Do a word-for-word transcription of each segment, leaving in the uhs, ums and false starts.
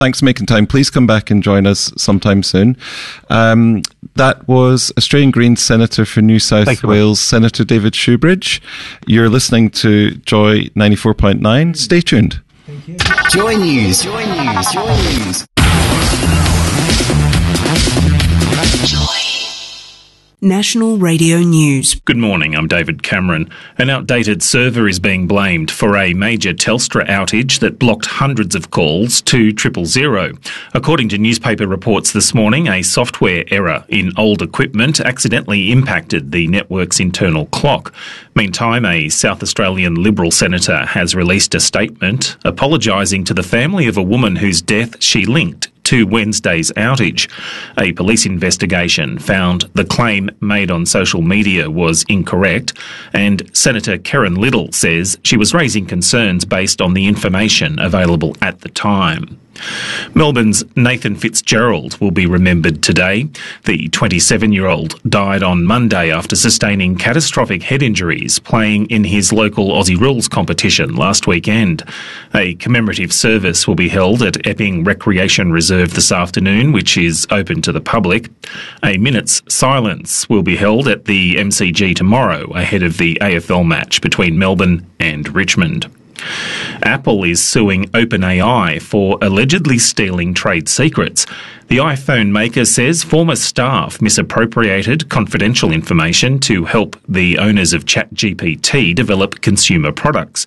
Thanks for making time. Please come back and join us sometime soon. Um, that was Australian Greens Senator for New South Thank Wales, you. Senator David Shoebridge. You're listening to Joy ninety-four point nine. Stay tuned. Thank you. Joy News. Joy News. Joy News. Joy. National Radio News. Good morning, I'm David Cameron. An outdated server is being blamed for a major Telstra outage that blocked hundreds of calls to triple zero. According to newspaper reports this morning, a software error in old equipment accidentally impacted the network's internal clock. Meantime, a South Australian Liberal senator has released a statement apologising to the family of a woman whose death she linked to Wednesday's outage. A police investigation found the claim made on social media was incorrect, and Senator Karen Liddle says she was raising concerns based on the information available at the time. Melbourne's Nathan Fitzgerald will be remembered today. The twenty-seven-year-old died on Monday after sustaining catastrophic head injuries playing in his local Aussie Rules competition last weekend. A commemorative service will be held at Epping Recreation Reserve this afternoon, which is open to the public. A minute's silence will be held at the M C G tomorrow ahead of the A F L match between Melbourne and Richmond. Apple is suing OpenAI for allegedly stealing trade secrets. The iPhone maker says former staff misappropriated confidential information to help the owners of ChatGPT develop consumer products.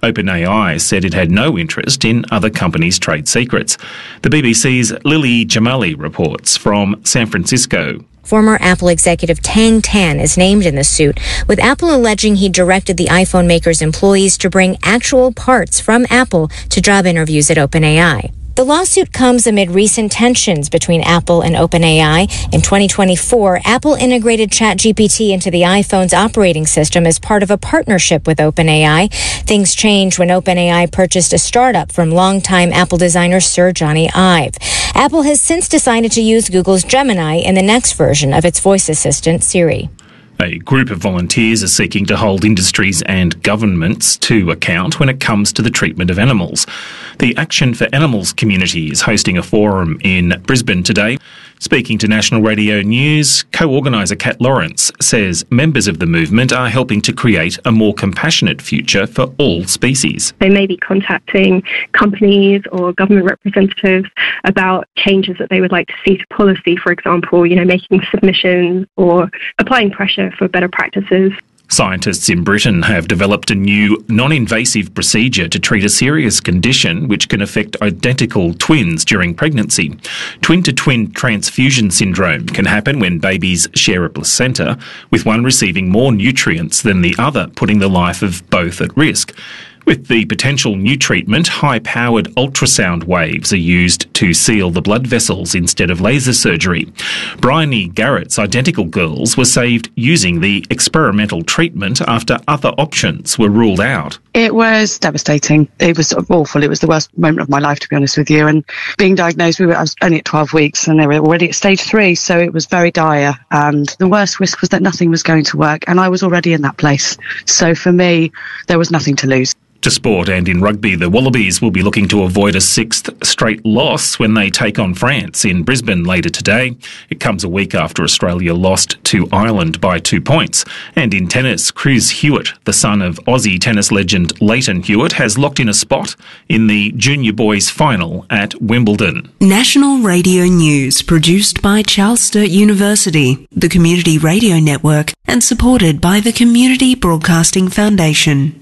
OpenAI said it had no interest in other companies' trade secrets. The B B C's Lily Jamali reports from San Francisco. Former Apple executive Tang Tan is named in the suit, with Apple alleging he directed the iPhone maker's employees to bring actual parts from Apple to job interviews at OpenAI. The lawsuit comes amid recent tensions between Apple and OpenAI. In twenty twenty-four, Apple integrated ChatGPT into the iPhone's operating system as part of a partnership with OpenAI. Things changed when OpenAI purchased a startup from longtime Apple designer Sir Johnny Ive. Apple has since decided to use Google's Gemini in the next version of its voice assistant, Siri. A group of volunteers are seeking to hold industries and governments to account when it comes to the treatment of animals. The Action for Animals community is hosting a forum in Brisbane today. Speaking to National Radio News, co-organiser Kat Lawrence says members of the movement are helping to create a more compassionate future for all species. They may be contacting companies or government representatives about changes that they would like to see to policy, for example, you know, making submissions or applying pressure for better practices. Scientists in Britain have developed a new non-invasive procedure to treat a serious condition which can affect identical twins during pregnancy. Twin-to-twin transfusion syndrome can happen when babies share a placenta, with one receiving more nutrients than the other, putting the life of both at risk. With the potential new treatment, high-powered ultrasound waves are used to seal the blood vessels instead of laser surgery. Bryony Garrett's identical girls were saved using the experimental treatment after other options were ruled out. It was devastating. It was sort of awful. It was the worst moment of my life, to be honest with you. And being diagnosed, we were, I was only at twelve weeks and they were already at stage three, so it was very dire. And the worst risk was that nothing was going to work, and I was already in that place. So for me, there was nothing to lose. To sport, and in rugby, the Wallabies will be looking to avoid a sixth straight loss when they take on France in Brisbane later today. It comes a week after Australia lost to Ireland by two points. And in tennis, Chris Hewitt, the son of Aussie tennis legend Leighton Hewitt, has locked in a spot in the junior boys final at Wimbledon. National Radio News, produced by Charles Sturt University, the Community Radio Network, and supported by the Community Broadcasting Foundation.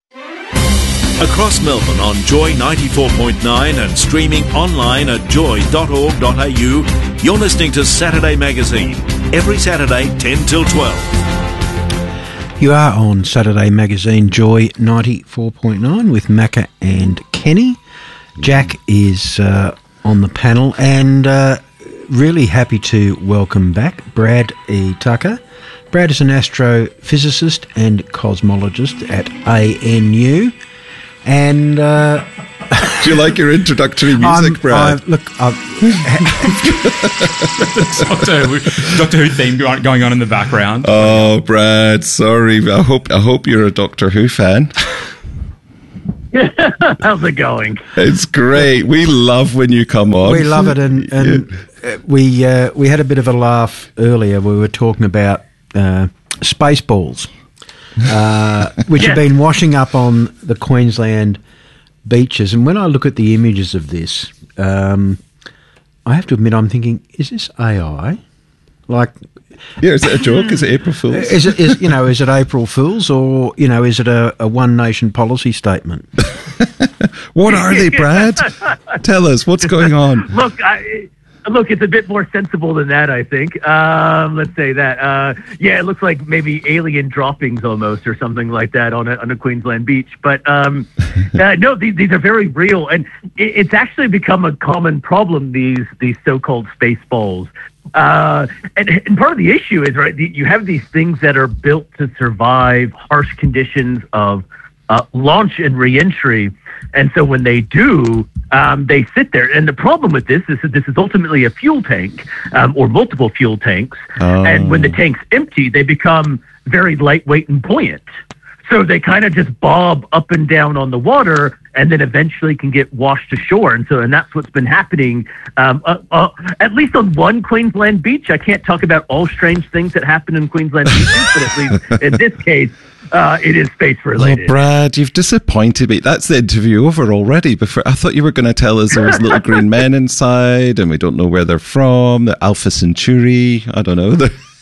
Across Melbourne on Joy ninety-four point nine and streaming online at joy dot org dot a u, you're listening to Saturday Magazine, every Saturday ten till twelve. You are on Saturday Magazine Joy ninety-four point nine with Macca and Kenny. Jack is uh, on the panel, and uh, really happy to welcome back Brad E. Tucker. Brad is an astrophysicist and cosmologist at A N U. And uh, do you like your introductory music, I'm, Brad? I'm, look, I'm, Doctor Who, Doctor Who theme going on in the background. Oh, Brad, sorry. I hope I hope you're a Doctor Who fan. How's it going? It's great. We love when you come on. We love it, and, and yeah. we uh, we had a bit of a laugh earlier. We were talking about uh, Spaceballs, uh, which yeah. have been washing up on the Queensland beaches. And when I look at the images of this, um, I have to admit, I'm thinking, is this A I? Like, yeah, is it a joke? Is it April Fool's? Is it, is, you know, is it April Fool's, or, you know, is it a, a one nation policy statement? What are they, Brad? Tell us, what's going on? Look, I, look, it's a bit more sensible than that, I think. Um, let's say that. Uh, yeah, it looks like maybe alien droppings almost, or something like that on a, on a Queensland beach. But um, uh, no, these, these are very real, and it, it's actually become a common problem, these these so-called space balls. Uh, and, and part of the issue is, right, the, you have these things that are built to survive harsh conditions of uh, launch and reentry. And so when they do, um, they sit there. And the problem with this is that this is ultimately a fuel tank, um, or multiple fuel tanks. Oh. And when the tank's empty, they become very lightweight and buoyant. So they kind of just bob up and down on the water, and then eventually can get washed ashore. And so, and that's what's been happening, um, uh, uh, at least on one Queensland beach. I can't talk about all strange things that happen in Queensland beaches, but at least in this case, uh, it is space related. Oh, Brad, you've disappointed me. That's the interview over already. Before I thought you were going to tell us there was little green men inside, and we don't know where they're from. The Alpha Centauri, I don't know.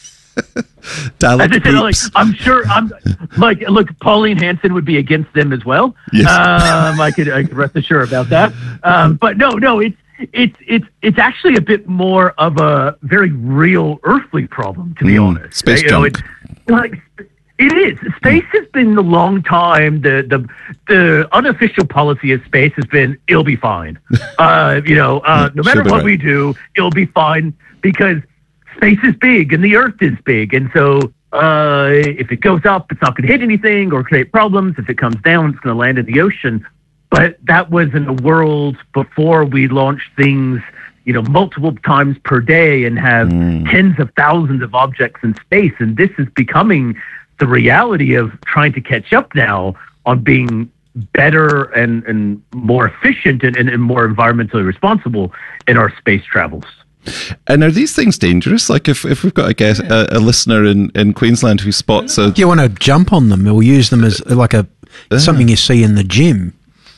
Said, like, I'm sure. I'm like, look, Pauline Hanson would be against them as well. Yes. Um, I could, I could rest assured about that. Um, but no, no, it's it's it's it's actually a bit more of a very real earthly problem, to be mm, honest. Space you junk. know, it's, like, it is. Space has been a long time. The the the unofficial policy of space has been, it'll be fine. Uh, you know, uh, no matter what right. we do, it'll be fine, because space is big and the Earth is big, and so uh, if it goes up, it's not going to hit anything or create problems. If it comes down, it's going to land in the ocean. But that was in a world before we launched things, you know, multiple times per day and have mm. tens of thousands of objects in space. And this is becoming the reality of trying to catch up now on being better and, and more efficient and, and, and more environmentally responsible in our space travels. And are these things dangerous? Like, if, if we've got a, guest, a, a listener in, in Queensland who spots a... Do you want to jump on them or use them as like a uh, something you see in the gym?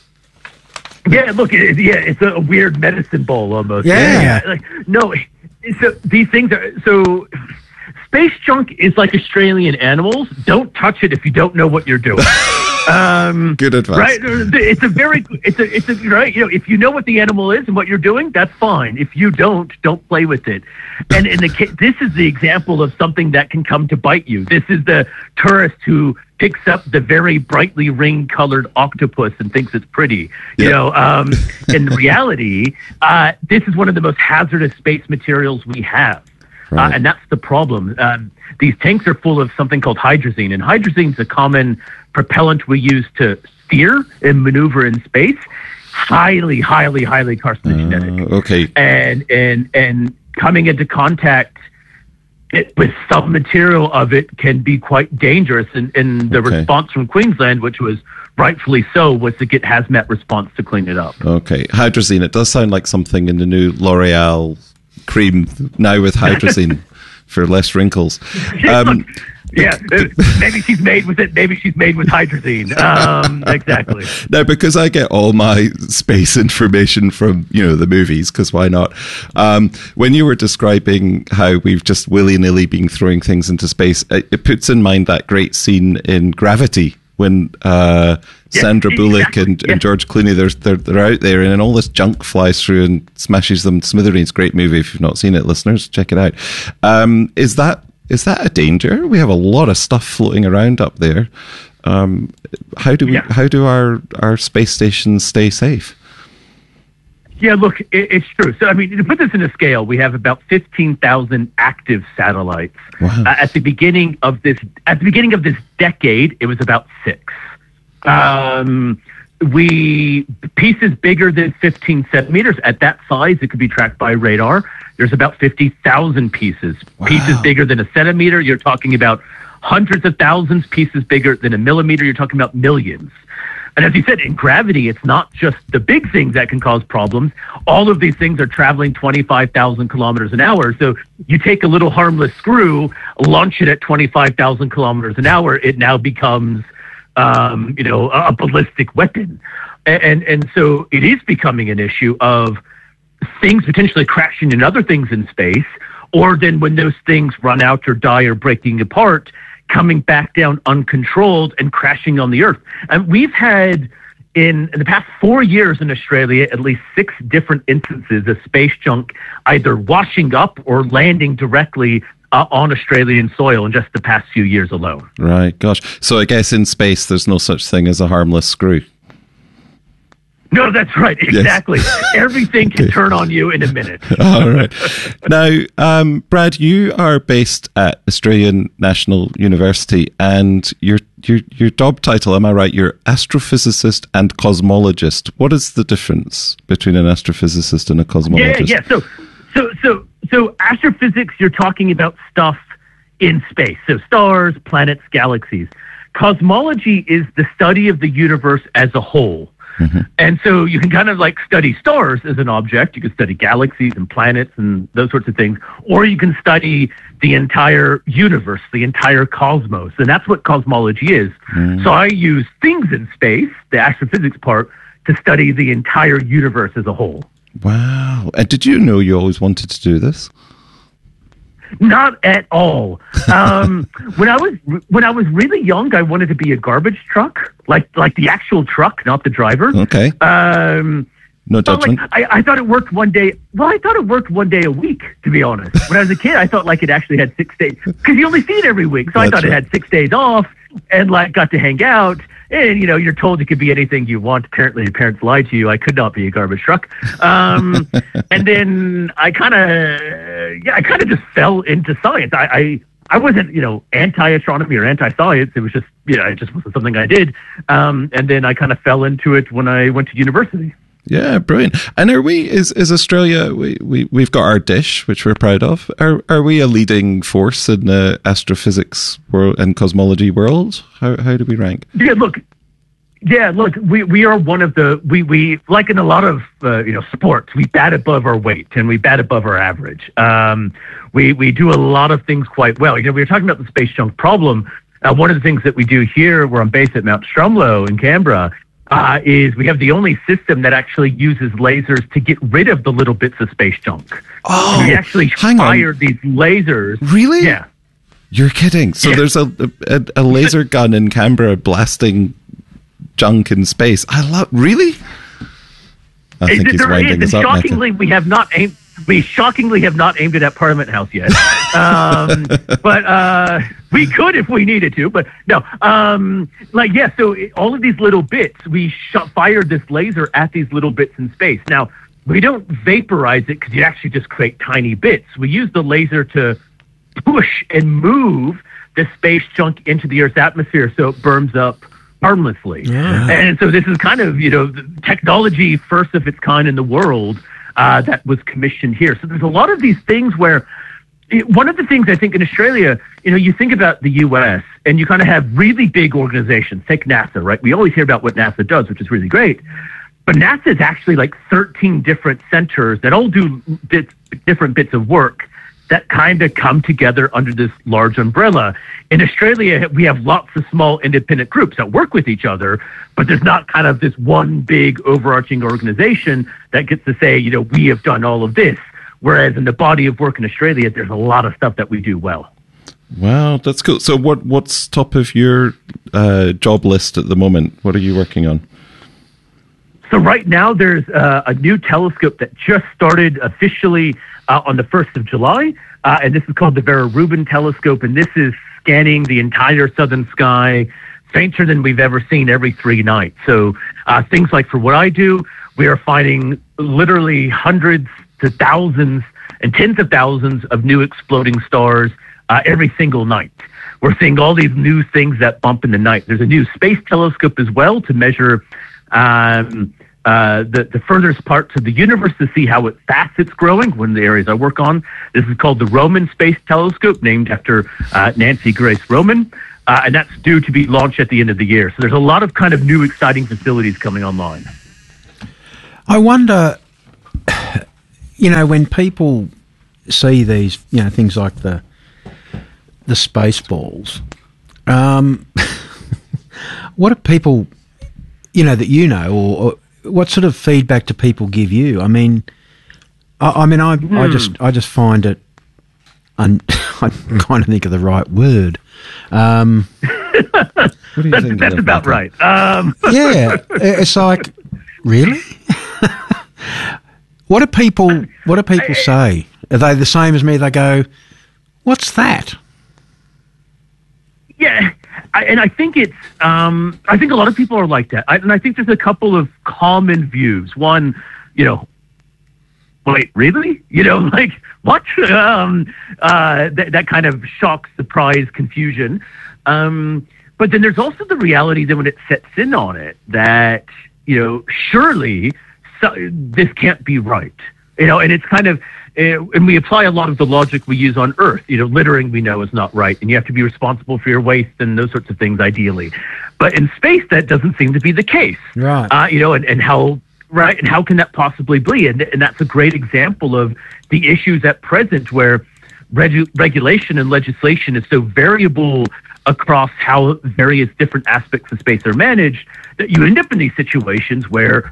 Yeah, look, it, yeah, it's a weird medicine ball almost. Yeah. yeah. Like, no, so these things are... So space junk is like Australian animals. Don't touch it if you don't know what you're doing. Um, Good advice. Right? It's a very, it's a, it's a, right? You know, if you know what the animal is and what you're doing, that's fine. If you don't, don't play with it. And in the case, this is the example of something that can come to bite you. This is the tourist who picks up the very brightly ring-colored octopus and thinks it's pretty. You yeah. know, um, in reality, uh, this is one of the most hazardous space materials we have. Right. Uh, and that's the problem. Um, these tanks are full of something called hydrazine, and hydrazine is a common propellant we use to steer and maneuver in space. Highly, highly, highly carcinogenic. Uh, okay. And and and coming into contact it, with some material of it can be quite dangerous. And, and the okay. response from Queensland, which was rightfully so, was to get hazmat response to clean it up. Okay. Hydrazine, it does sound like something in the new L'Oreal cream now with hydrazine for less wrinkles. Um, yeah, maybe she's made with it. Maybe she's made with hydrazine. Um, exactly. Now, because I get all my space information from, you know, the movies, because why not? Um, when you were describing how we've just willy-nilly been throwing things into space, it, it puts in mind that great scene in Gravity when uh, yeah, Sandra Bullock exactly. and, yeah. and George Clooney, they're, they're they're out there, and then all this junk flies through and smashes them to smithereens. Great movie. If you've not seen it, listeners, check it out. Um, is that is that a danger? We have a lot of stuff floating around up there. Um, how do we? Yeah. How do our, our space stations stay safe? Yeah, look, it, it's true. So, I mean, to put this in a scale, we have about fifteen thousand active satellites. Wow. Uh, at the beginning of this, at the beginning of this decade, it was about six. Um, we pieces bigger than fifteen centimeters. At that size, it could be tracked by radar. There's about fifty thousand pieces. Wow. Pieces bigger than a centimeter, you're talking about hundreds of thousands. Pieces bigger than a millimeter, you're talking about millions. And as you said, in gravity, it's not just the big things that can cause problems. All of these things are traveling twenty-five thousand kilometers an hour. So you take a little harmless screw, launch it at twenty-five thousand kilometers an hour, it now becomes, um, you know, a, a ballistic weapon. And, and and so it is becoming an issue of things potentially crashing into other things in space, or then when those things run out or die or breaking apart, coming back down uncontrolled and crashing on the Earth. And we've had, in, in the past four years in Australia, at least six different instances of space junk either washing up or landing directly uh, on Australian soil in just the past few years alone. Right, gosh. So I guess in space there's no such thing as a harmless screw. No, that's right. Exactly. Yes. Everything can okay. turn on you in a minute. All right. Now, um, Brad, you are based at Australian National University, and your your your job title, am I right? You're astrophysicist and cosmologist. What is the difference between an astrophysicist and a cosmologist? Yeah, yeah. So, so, so, so, astrophysics, you're talking about stuff in space. So, stars, planets, galaxies. Cosmology is the study of the universe as a whole. Mm-hmm. And so you can kind of like study stars as an object. You can study galaxies and planets and those sorts of things. Or you can study the entire universe, the entire cosmos. And that's what cosmology is. Mm. So I use things in space, the astrophysics part, to study the entire universe as a whole. Wow. And did you know you always wanted to do this? Not at all. Um, when I was when I was really young, I wanted to be a garbage truck, like like the actual truck, not the driver. Okay. Um, no judgment. Like, I, I thought it worked one day. Well, I thought it worked one day a week, to be honest. When I was a kid, I thought like it actually had six days because you only see it every week. So That's I thought right. it had six days off and like got to hang out. And, you know, you're told it could be anything you want. Apparently, your parents lied to you. I could not be a garbage truck. Um, and then I kind of, yeah, I kind of just fell into science. I, I, I wasn't, you know, anti-astronomy or anti-science. It was just, you know, it just wasn't something I did. Um, and then I kind of fell into it when I went to university. Yeah, brilliant. And are we, is, is Australia, we, we, we've got our dish, which we're proud of. Are are we a leading force in the astrophysics world and cosmology world? How how do we rank? Yeah, look, yeah, look, we, we are one of the, we, we like in a lot of, uh, you know, sports, we bat above our weight and we bat above our average. Um, we, we do a lot of things quite well. You know, we were talking about the space junk problem. Uh, one of the things that we do here, where I'm based at Mount Stromlo in Canberra, Uh, is we have the only system that actually uses lasers to get rid of the little bits of space junk. Oh, we actually fire on. these lasers. Really? Yeah. You're kidding. So yeah. there's a, a a laser gun in Canberra blasting junk in space. I love. Really? I think he's winding us up. Shockingly, we have not aimed. We shockingly have not aimed it at Parliament House yet. Um, but uh, we could if we needed to. But no, um, like, yeah, so it, all of these little bits, we sh- fired this laser at these little bits in space. Now, we don't vaporize it because you actually just create tiny bits. We use the laser to push and move the space junk into the Earth's atmosphere so it burns up harmlessly. Yeah. And so this is kind of, you know, technology first of its kind in the world. Uh, that was commissioned here. So there's a lot of these things where it, one of the things I think in Australia, you know, you think about the U S and you kind of have really big organizations. Take NASA, right? We always hear about what NASA does, which is really great. But NASA is actually like thirteen different centers that all do bits, different bits of work that kind of come together under this large umbrella. In Australia, we have lots of small independent groups that work with each other, but there's not kind of this one big overarching organization that gets to say, you know, we have done all of this. Whereas in the body of work in Australia, there's a lot of stuff that we do well. Wow, that's cool. So what what's top of your uh, job list at the moment? What are you working on? So right now there's uh, a new telescope that just started officially uh, on the first of July, uh, and this is called the Vera Rubin Telescope, and this is scanning the entire southern sky, fainter than we've ever seen every three nights. So uh, things like for what I do, we are finding literally hundreds to thousands and tens of thousands of new exploding stars uh, every single night. We're seeing all these new things that bump in the night. There's a new space telescope as well to measure um, uh, the, the furthest parts of the universe to see how it, fast it's growing, one of the areas I work on. This is called the Roman Space Telescope, named after uh, Nancy Grace Roman. Uh, and that's due to be launched at the end of the year. So there's a lot of kind of new exciting facilities coming online. I wonder, you know, when people see these, you know, things like the the space balls, um, what do people, you know, that you know, or, or what sort of feedback do people give you? I mean, I, I mean, I, mm. I just, I just find it. Un- I'm trying to think of the right word. Um, what do you that's think that's about right. Um. Yeah, it's like, really? What do people? What do people say? Are they the same as me? They go, "What's that?" Yeah, I, and I think it's. Um, I think a lot of people are like that, I, and I think there's a couple of common views. One, you know, wait, really? You know, like what? Um, uh, that that kind of shock, surprise, confusion. Um, but then there's also the reality that when it sets in on it, that you know, surely so, this can't be right. You know, and it's kind of. Uh, and we apply a lot of the logic we use on Earth. You know, littering we know is not right, and you have to be responsible for your waste and those sorts of things, ideally. But in space, that doesn't seem to be the case. Right. Uh, you know, and, and how right and how can that possibly be? And, and that's a great example of the issues at present, where regu- regulation and legislation is so variable across how various different aspects of space are managed that you end up in these situations where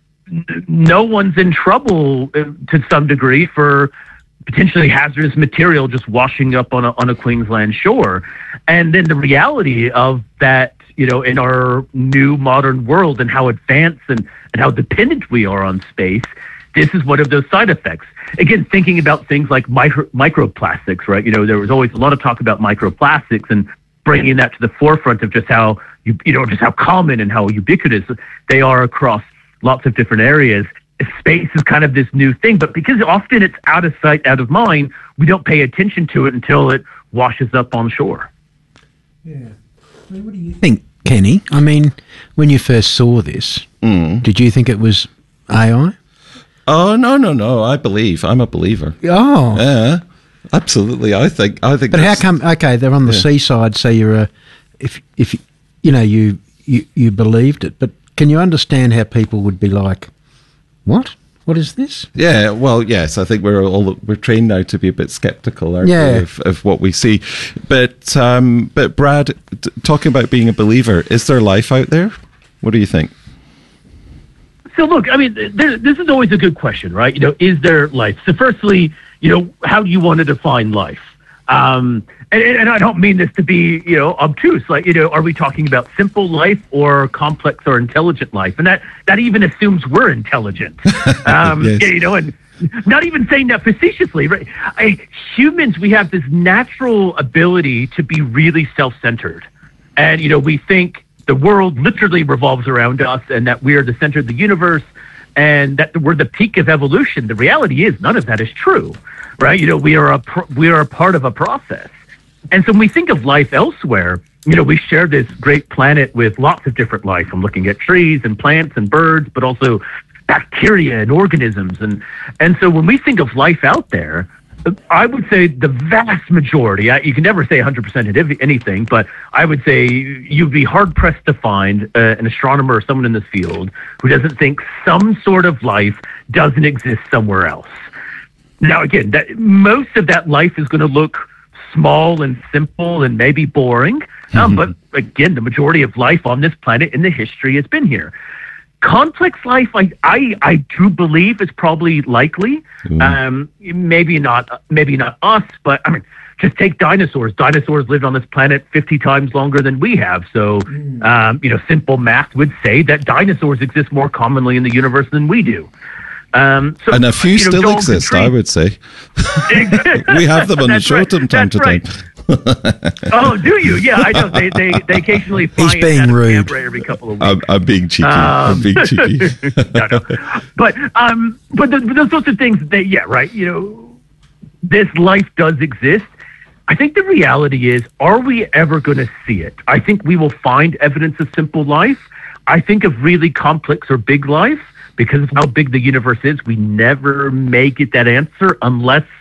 no one's in trouble to some degree for potentially hazardous material just washing up on a, on a Queensland shore. And then the reality of that, you know, in our new modern world and how advanced and, and how dependent we are on space, this is one of those side effects. Again, thinking about things like micro, microplastics, right? You know, there was always a lot of talk about microplastics and bringing that to the forefront of just how, you, you know, just how common and how ubiquitous they are across lots of different areas. Space is kind of this new thing, but because often it's out of sight, out of mind, we don't pay attention to it until it washes up on shore. Yeah. I mean, what do you think, Kenny? I mean, when you first saw this, mm. did you think it was A I? Oh, no, no, no. I believe. I'm a believer. Oh. Yeah, absolutely. I think, I think. But how come, okay, they're on the yeah. seaside, so you're a, if, if, you know, you, you, you believed it, but can you understand how people would be like, what? What is this? Yeah, well, yes, I think we're all we're trained now to be a bit sceptical, aren't yeah. we, of, of what we see. But um, but Brad, t- talking about being a believer, is there life out there? What do you think? So look, I mean, there, this is always a good question, right? You know, is there life? So firstly, you know, how do you want to define life? Um, and, and I don't mean this to be, you know, obtuse. Like, you know, are we talking about simple life or complex or intelligent life? And that, that even assumes we're intelligent. Um, yes. You know, and not even saying that facetiously, right? I, humans, we have this natural ability to be really self-centered. And, you know, we think the world literally revolves around us and that we're the center of the universe and that we're the peak of evolution. The reality is none of that is true. Right, you know, we are a pro- we are a part of a process, and so when we think of life elsewhere, you know, we share this great planet with lots of different life. I'm looking at trees and plants and birds, but also bacteria and organisms, and and so when we think of life out there, I would say the vast majority. I, you can never say one hundred percent of anything, but I would say you'd be hard pressed to find uh, an astronomer or someone in this field who doesn't think some sort of life doesn't exist somewhere else. Now, again, that, most of that life is going to look small and simple and maybe boring. Mm-hmm. Um, but again, the majority of life on this planet in the history has been here. Complex life, I, I, I do believe is probably likely. Mm. Um, maybe not, maybe not us, but I mean, just take dinosaurs. Dinosaurs lived on this planet fifty times longer than we have. So, mm. um, you know, simple math would say that dinosaurs exist more commonly in the universe than we do. Um, so, and a few you know, still exist, I would say. We have them on the show right. from time That's to right. time. Oh, do you? Yeah, I know. They they, they occasionally fly He's being rude. every couple of weeks. I'm, I'm being cheeky. Um, I'm being cheeky. no, no. But um, but, the, but those sorts of things. They, yeah, right. You know, this life does exist. I think the reality is, are we ever going to see it? I think we will find evidence of simple life. I think of really complex or big life. Because of how big the universe is, we never may get that answer unless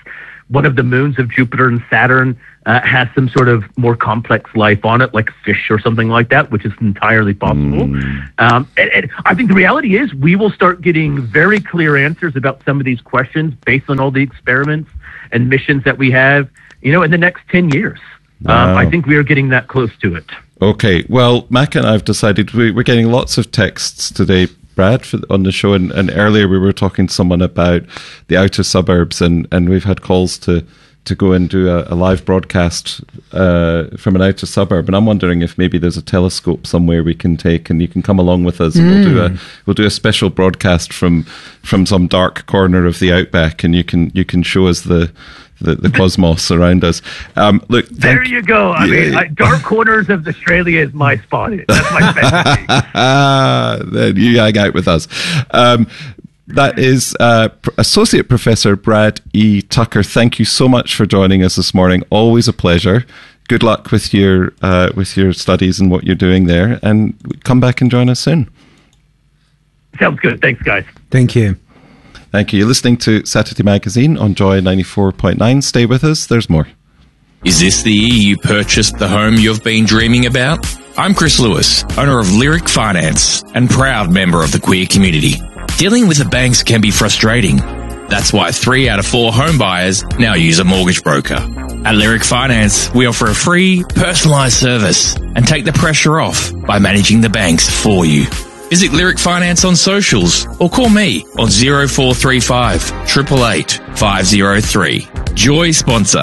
one of the moons of Jupiter and Saturn uh, has some sort of more complex life on it, like fish or something like that, which is entirely possible. Mm. Um, and, and I think the reality is we will start getting very clear answers about some of these questions based on all the experiments and missions that we have, you know, in the next ten years. Wow. Um, I think we are getting that close to it. Okay. Well, Mac and I have decided we, we're getting lots of texts today, Brad, for, on the show, and, and earlier we were talking to someone about the outer suburbs, and, and we've had calls to, to go and do a, a live broadcast uh, from an outer suburb, and I'm wondering if maybe there's a telescope somewhere we can take, and you can come along with us, and mm. we'll do a we'll do a special broadcast from from some dark corner of the outback, and you can you can show us the. The, the cosmos around us. Um, look, there you go. I yeah. mean, I, dark corners of Australia is my spot. That's my specialty. Then you hang out with us. Um, that is uh, Associate Professor Brad E. Tucker. Thank you so much for joining us this morning. Always a pleasure. Good luck with your uh, with your studies and what you're doing there. And come back and join us soon. Sounds good. Thanks, guys. Thank you. Thank you. You're listening to Saturday Magazine on Joy ninety-four point nine. Stay with us. There's more. Is this the year you purchased the home you've been dreaming about? I'm Chris Lewis, owner of Lyric Finance and proud member of the queer community. Dealing with the banks can be frustrating. That's why three out of four home buyers now use a mortgage broker. At Lyric Finance, we offer a free, personalised service and take the pressure off by managing the banks for you. Visit Lyric Finance on socials or call me on zero four three five, eight eight eight, five zero three. Joy sponsor.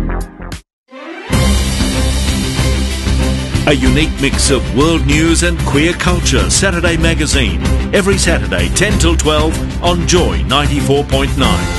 A unique mix of world news and queer culture. Saturday Magazine. Every Saturday, ten till twelve on Joy ninety-four point nine.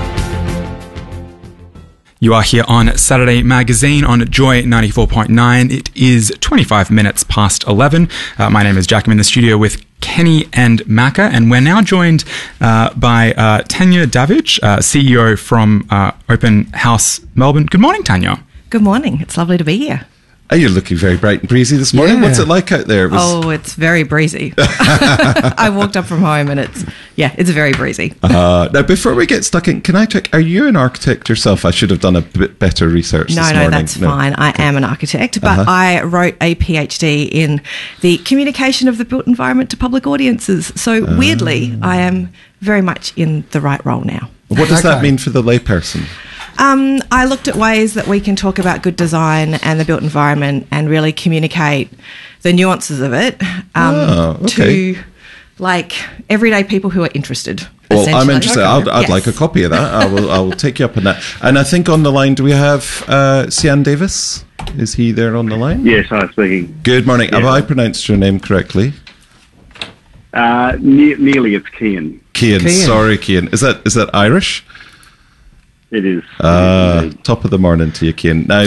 You are here on Saturday Magazine on Joy ninety-four point nine. It is twenty-five minutes past eleven. Uh, my name is Jack. I'm in the studio with Kenny and Macca, and we're now joined uh, by uh, Tanya Davidge, uh, C E O from uh, Open House Melbourne. Good morning, Tanya. Good morning. It's lovely to be here. Oh, you're looking very bright and breezy this morning. Yeah. What's it like out there? It was... Oh, it's very breezy. I walked up from home and it's, yeah, it's very breezy. uh, now, before we get stuck in, can I check, are you an architect yourself? I should have done a bit better research no, this no, morning. That's no, that's fine. I am an architect, but uh-huh. I wrote a PhD in the communication of the built environment to public audiences. So uh. weirdly, I am very much in the right role now. What does that mean for the layperson? Um, I looked at ways that we can talk about good design and the built environment and really communicate the nuances of it um, oh, okay. to like everyday people who are interested. Well, I'm interested. I'd, I'd yes. like a copy of that. I will. I will take you up on that. And I think on the line, do we have uh, Cian Davis? Is he there on the line? Yes, I'm speaking. Good morning. Yeah. Have I pronounced your name correctly? Uh, ne- nearly, it's Cian. Cian. Sorry, Cian. Is that is that Irish? It is. Uh, top of the morning to you, Cian. Now,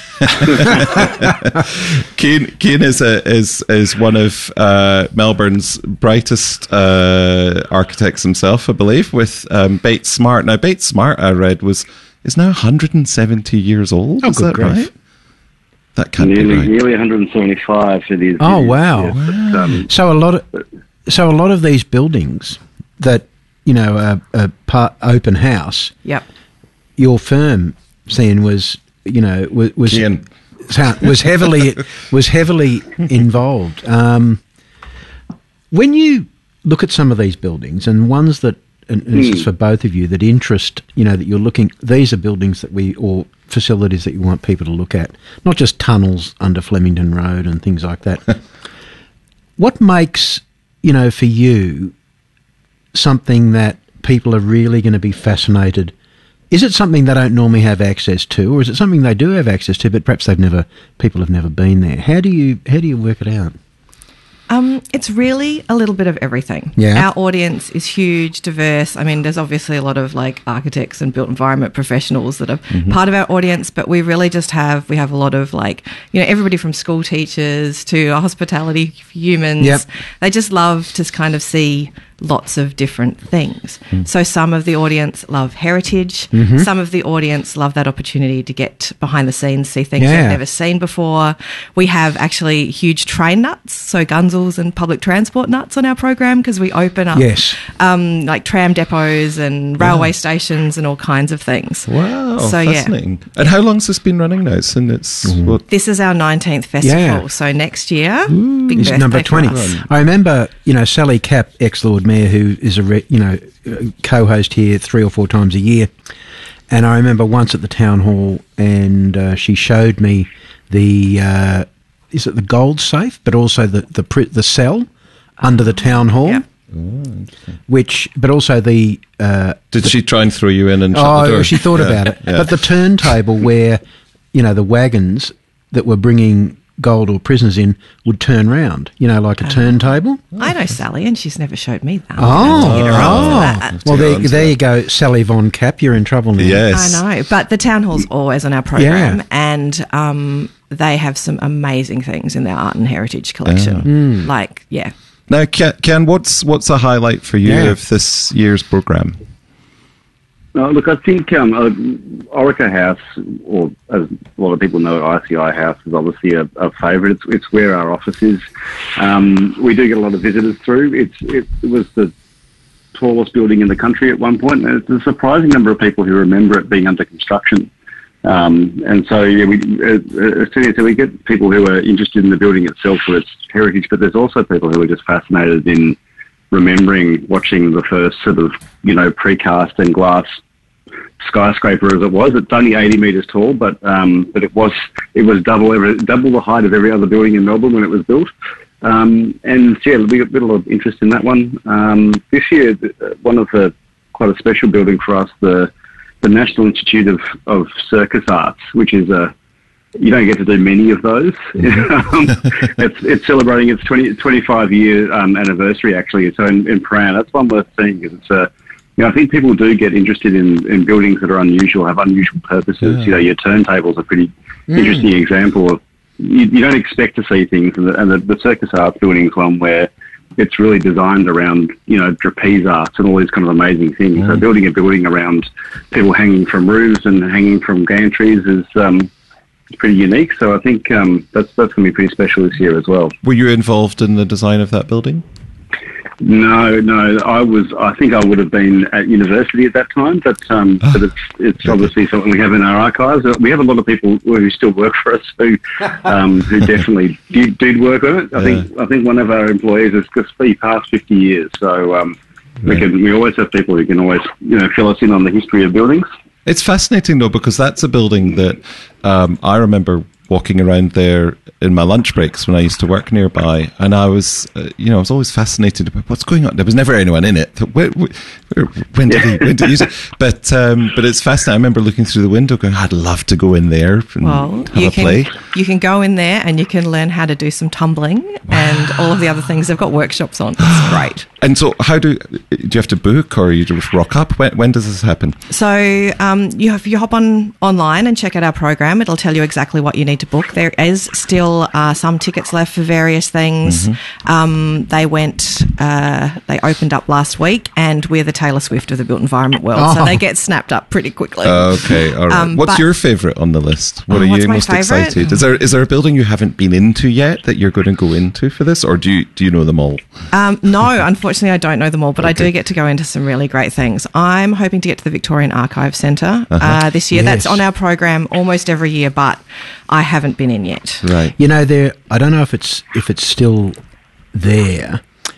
Cian, Cian is a, is is one of uh, Melbourne's brightest uh, architects himself, I believe, with um, Bates Smart. Now, Bates Smart, I read, was is now one hundred seventy years old. Oh, is that grief. right? That can't nearly, be right. Nearly one hundred seventy-five. It is. Oh it is, wow! Yes, but, um, so a lot of so a lot of these buildings that you know are, are part open house. Yep. Your firm, Cian, was you know was was, Cian. was heavily was heavily involved. Um, when you look at some of these buildings and ones that, and this mm. is for both of you, that interest you know that you're looking. These are buildings that we or facilities that you want people to look at, not just tunnels under Flemington Road and things like that. What makes you know for you something that people are really going to be fascinated? Is it something they don't normally have access to, or is it something they do have access to, but perhaps they've never, people have never been there? How do you how do you work it out? Um, it's really a little bit of everything. Yeah. Our audience is huge, diverse. I mean, there's obviously a lot of like architects and built environment professionals that are Mm-hmm. part of our audience, but we really just have, we have a lot of like, you know, everybody from school teachers to hospitality humans. Yep. They just love to kind of see lots of different things. Mm. So some of the audience love heritage. Mhm. Some of the audience love that opportunity to get behind the scenes, see things Yeah. they've never seen before. We have actually huge train nuts, so Gunzels and public transport nuts on our program, because we open up Yes. um, like tram depots and railway stations and all kinds of things. Wow, So yeah. fascinating. And how long's this been running now? It's in its what? This is our nineteenth festival, Yeah. so next year, big It's birthday number for twenty. us. I remember, you know, Sally Capp, ex-Lord Mayor, who is a, re, you know, uh, co-host here three or four times a year. And I remember once at the town hall, and uh, she showed me the, uh, is it the gold safe, but also the, the, pri- the cell under the town hall. Yep. Which, but also the. Uh, Did the, she try and throw you in and shut oh, the door? she thought Yeah, about it. yeah. But the turntable where, you know, the wagons that were bringing gold or prisoners in would turn round, you know, like a turntable. I know Sally, and she's never showed me that. Oh, Get her on to oh. that. Well, there, there you go, Sally Von Capp. You're in trouble now. Yes. I know, but the town hall's always on our program, Yeah. and um, they have some amazing things in their art and heritage collection. Yeah. Mm. Like, yeah, Now, Ken, Ken, what's what's a highlight for you Yeah. of this year's program? No, look, I think um, uh, Orica House, or as a lot of people know, I C I House is obviously a, a favourite. It's, it's where our office is. Um, we do get a lot of visitors through. It's it, it was the tallest building in the country at one point, and there's a surprising number of people who remember it being under construction. Um, and so, yeah, we uh, uh, so we get people who are interested in the building itself for its heritage, but there's also people who are just fascinated in remembering watching the first sort of, you know, precast and glass skyscraper as it was. It's only eighty metres tall, but um, but it was it was double every, double the height of every other building in Melbourne when it was built. Um, and yeah, we got a lot of interest in that one. Um, this year, one of the quite a special building for us, the the National Institute of, of Circus Arts, which is a you don't get to do many of those. um, it's it's celebrating its twenty, twenty-five year um, anniversary actually. So in, in Prahran, that's one worth seeing because it's a. You know, I think people do get interested in, in buildings that are unusual, have unusual purposes. Yeah. You know, your turntable's a pretty Mm. interesting example of you, you don't expect to see things, and the, and the, the Circus Arts building is one where it's really designed around, you know, trapeze arts and all these kind of amazing things. Mm. So building a building around people hanging from roofs and hanging from gantries is um, pretty unique. So I think um, that's that's going to be pretty special this year as well. Were you involved in the design of that building? No, no. I was. I think I would have been at university at that time, but um, but it's it's obviously something we have in our archives. We have a lot of people who still work for us who um, who definitely did, did work on it. I think I think one of our employees has just been past fifty years, so um, we can we always have people who can always you know fill us in on the history of buildings. It's fascinating though because that's a building that um, I remember walking around there in my lunch breaks when I used to work nearby, and I was, uh, you know, I was always fascinated about what's going on. There was never anyone in it. Where, where, where, when did he, when did he use it? But um, but it's fascinating. I remember looking through the window, going, "I'd love to go in there and well, have you a can play." you can go in there and you can learn how to do some tumbling and all of the other things. They've got workshops on. It's great. And so, how do do you have to book, or you just rock up? When, when does this happen? So um, you have you hop on online and check out our program. It'll tell you exactly what you need to book. There is still uh, some tickets left for various things. Mm-hmm. Um, they went, uh, they opened up last week, and we're the Taylor Swift of the built environment world, Oh. so they get snapped up pretty quickly. Okay, all right. Um, What's but- your favourite on the list? What Oh, are what's you my most favourite? excited? Is there is there a building you haven't been into yet that you're going to go into for this, or do you do you know them all? Um, no, unfortunately, I don't know them all, but I do get to go into some really great things. I'm hoping to get to the Victorian Archive Centre uh Uh-huh. this year. Yes. That's on our program almost every year, but I haven't been in yet. Right. You know, there. I don't know if it's if it's still there.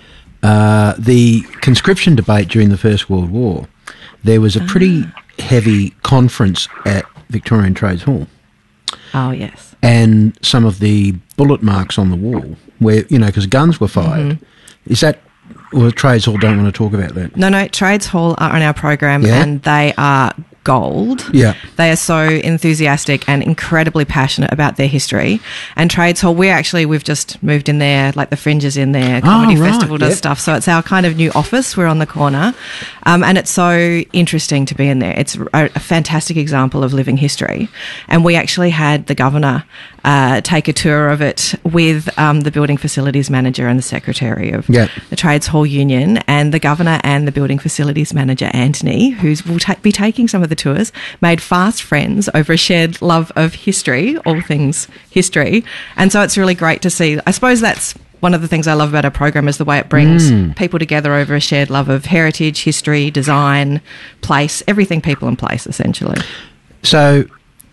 Uh, the conscription debate during the First World War, there was a pretty heavy conference at Victorian Trades Hall, Oh, yes. and some of the bullet marks on the wall, where you know, because guns were fired. Mm-hmm. Is that? Well, Trades Hall don't want to talk about that. No, no, Trades Hall are on our program, Yeah? and they are gold. Yeah. They are so enthusiastic and incredibly passionate about their history. And Trades Hall, we actually, we've just moved in there, like the Fringe is in there, Comedy oh, right, Festival does yep. stuff. So it's our kind of new office. We're on the corner. Um, and it's so interesting to be in there. It's a, a fantastic example of living history. And we actually had the governor uh, take a tour of it with um, the building facilities manager and the secretary of yep. the Trades Hall Union. And the governor and the building facilities manager, Anthony, who will ta- be taking some of the tours, made fast friends over a shared love of history, all things history. And so it's really great to see. I suppose that's one of the things I love about our program is the way it brings mm. people together over a shared love of heritage, history, design, place, everything people and place, essentially. So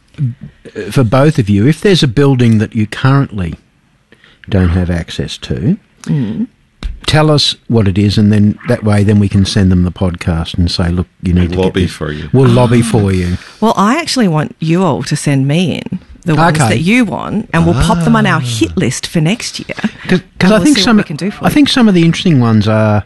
for both of you, if there's a building that you currently don't have access to, mm. tell us what it is, and then that way then we can send them the podcast and say, look, you need we'll to lobby get for you. We'll lobby for you. Well, I actually want you all to send me in the ones okay. that you want, and we'll ah. pop them on our hit list for next year. Because we'll I think some, we can do for I you. think some of the interesting ones are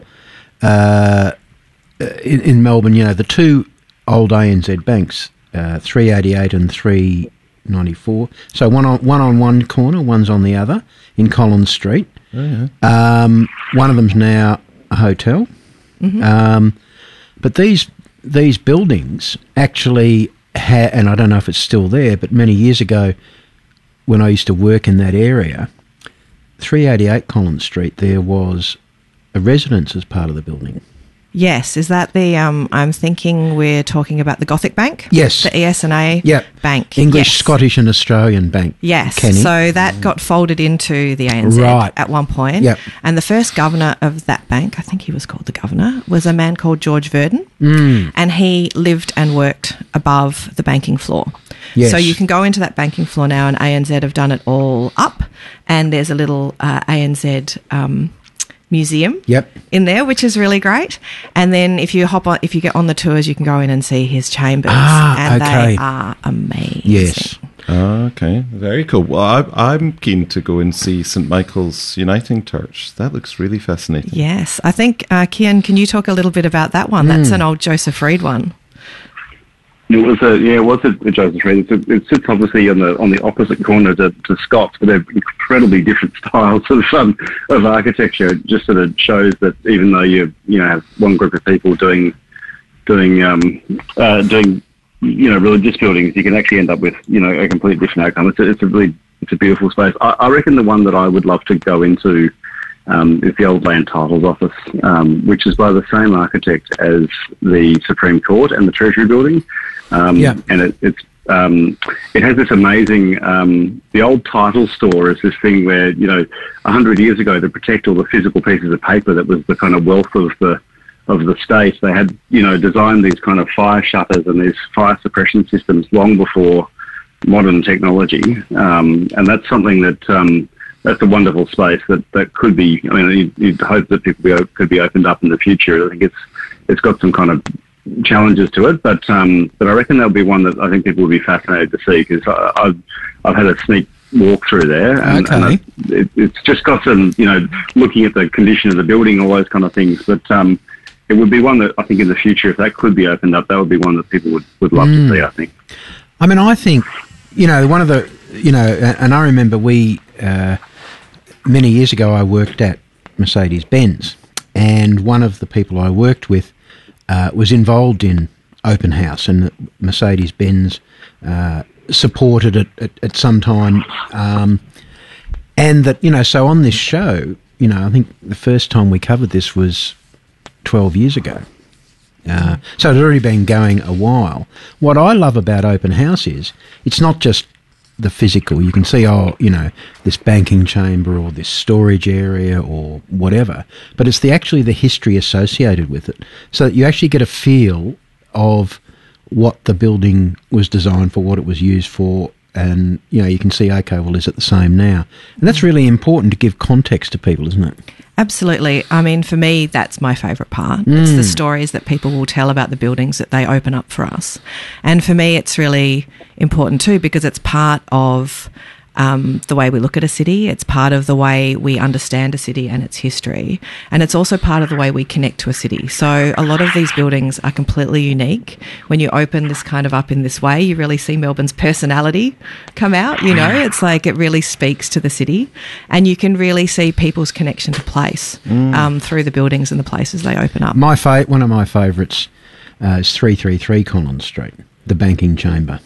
uh, in, in Melbourne. You know, the two old A N Z banks, uh, three eighty-eight and three ninety-four. So one on one on one corner, one's on the other in Collins Street. Oh, yeah. Um, one of them's now a hotel. Mm-hmm. Um, but these these buildings actually ha- and I don't know if it's still there, but many years ago when I used to work in that area, three eighty-eight Collins Street, there was a residence as part of the building. Yes, is that the, um, I'm thinking we're talking about the Gothic Bank? Yes. The E S N A yep. Bank. English, yes. Scottish and Australian Bank. Yes, Kenny. so that got folded into the A N Z right. at one point. Yep. And the first governor of that bank, I think he was called the governor, was a man called George Verdon. Mm. And he lived and worked above the banking floor. Yes. So you can go into that banking floor now, and A N Z have done it all up. And there's a little uh, A N Z um, museum yep. in there, which is really great. And then if you hop on, if you get on the tours, you can go in and see his chambers, ah, and okay. they are amazing. Yes. Oh, okay, very cool. Well, I, I'm keen to go and see Saint Michael's Uniting Church. That looks really fascinating. Yes, I think uh, Kian, can you talk a little bit about that one? That's Mm. an old Joseph Reed one. It was a yeah, it was a, a Joseph Reed. It, it sits obviously on the on the opposite corner to, to Scott's, but they're incredibly different styles of um, of architecture. It just sort of shows that even though you you know have one group of people doing doing um, uh, doing you know religious buildings, you can actually end up with you know a completely different outcome. It's a, it's a really it's a beautiful space. I, I reckon the one that I would love to go into um, is the old Land Titles Office, um, which is by the same architect as the Supreme Court and the Treasury Building. Um, yeah. And it, it's um, it has this amazing. Um, the old title store is this thing where you know a hundred years ago, to protect all the physical pieces of paper that was the kind of wealth of the of the state, they had you know designed these kind of fire shutters and these fire suppression systems long before modern technology. Um, and that's something that um, that's a wonderful space that, that could be. I mean, you'd, you'd hope that people be, could be opened up in the future. I think it's it's got some kind of challenges to it, but um, but I reckon that'll be one that I think people will be fascinated to see, because I've I've had a sneak walk through there, and, okay. and I, it, it's just got some you know looking at the condition of the building, all those kind of things. But um, it would be one that I think in the future, if that could be opened up, that would be one that people would, would love mm. to see. I think. I mean, I think you know one of the you know, and I remember we uh, many years ago I worked at Mercedes-Benz, and one of the people I worked with Uh, was involved in Open House, and Mercedes-Benz uh, supported it at, at some time. Um, and that, you know, so on this show, you know, I think the first time we covered this was twelve years ago. Uh, so it's already been going a while. What I love about Open House is it's not just the physical. You can see, oh, you know, this banking chamber or this storage area or whatever, but it's the actually the history associated with it, so that you actually get a feel of what the building was designed for, what it was used for, and, you know, you can see, okay, well, is it the same now? And that's really important to give context to people, isn't it? Absolutely. I mean, for me, that's my favourite part. Mm. It's the stories that people will tell about the buildings that they open up for us. And for me, it's really important too, because it's part of um, the way we look at a city. It's part of the way we understand a city and its history. And it's also part of the way we connect to a city. So a lot of these buildings are completely unique. When you open this kind of up in this way, you really see Melbourne's personality come out. You know, it's like it really speaks to the city. And you can really see people's connection to place mm. um, through the buildings and the places they open up. My fa- One of my favourites uh, is three thirty-three Collins Street, the banking chamber.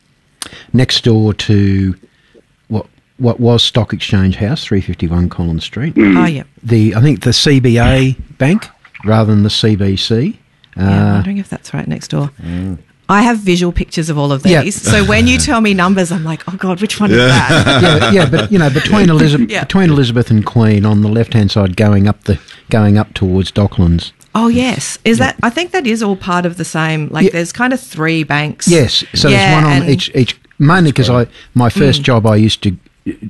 Next door to what what was Stock Exchange House, three fifty-one Collins Street. Mm. Oh, yeah. The I think the C B A Bank rather than the C B C. Yeah, uh, I'm wondering if that's right next door. Mm. I have visual pictures of all of these. Yeah. So when you tell me numbers, I'm like, oh, God, which one yeah. is that? yeah, yeah, but, you know, between Elizabeth, yeah. between Elizabeth and Queen on the left-hand side going up the going up towards Docklands. Oh, yes. Is yeah. that? I think that is all part of the same, like yeah. there's kind of three banks. Yes, so yeah, there's one on each, each mainly because I my first mm. job I used to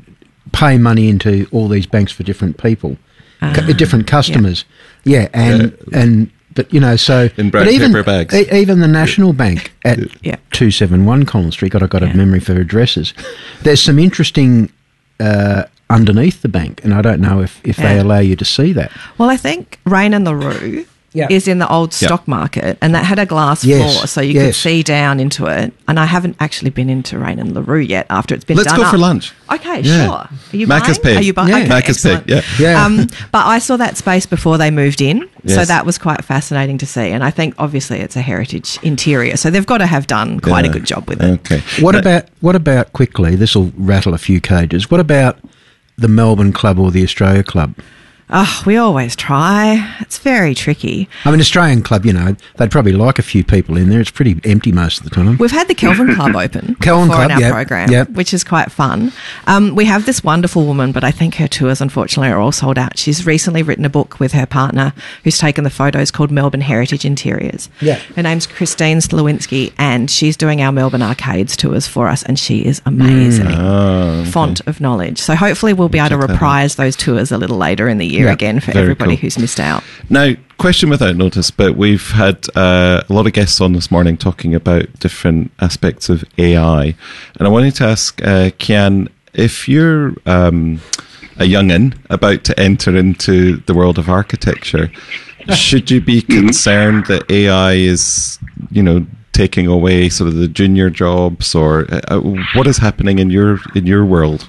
pay money into all these banks for different people, uh, cu- different customers. Yeah, yeah and yeah. and... But, you know, so... In brown but even, paper bags. E- even the National Bank at yeah. two seventy-one Collins Street, God, I've got yeah. a memory for addresses. There's some interesting uh, underneath the bank, and I don't know if, if yeah. they allow you to see that. Well, I think Rain and LaRue yeah. is in the old stock yeah. market, and that had a glass yes. floor, so you yes. could see down into it. And I haven't actually been into Rain and LaRue yet after it's been Let's done go up. for lunch. Okay, yeah. sure. Are you Macca's buying? Pig. Are you buying? Yeah. Okay, Macca's Pig, yeah. yeah. Um, but I saw that space before they moved in, yes. so that was quite fascinating to see. And I think, obviously, it's a heritage interior, so they've got to have done quite yeah. a good job with it. Okay. What uh, about, what about quickly, this will rattle a few cages, what about the Melbourne Club or the Australia Club? Oh, we always try. It's very tricky. I mean, Australian Club, you know, they'd probably like a few people in there. It's pretty empty most of the time. We've had the Kelvin Club open Kelvin before Club, in our yep, program, yep. which is quite fun. Um, we have this wonderful woman, but I think her tours, unfortunately, are all sold out. She's recently written a book with her partner who's taken the photos called Melbourne Heritage Interiors. Yeah. Her name's Christine Slawinski, and she's doing our Melbourne Arcades tours for us, and she is amazing. Mm. Oh, okay. Font of knowledge. So hopefully we'll be able to reprise those tours a little later in the year yep. again for Very everybody cool. who's missed out. Now, question without notice, but we've had uh, a lot of guests on this morning talking about different aspects of A I. And I wanted to ask uh, Kian, if you're um, a young'un about to enter into the world of architecture, should you be concerned that A I is, you know, taking away sort of the junior jobs, or uh, what is happening in your in your world?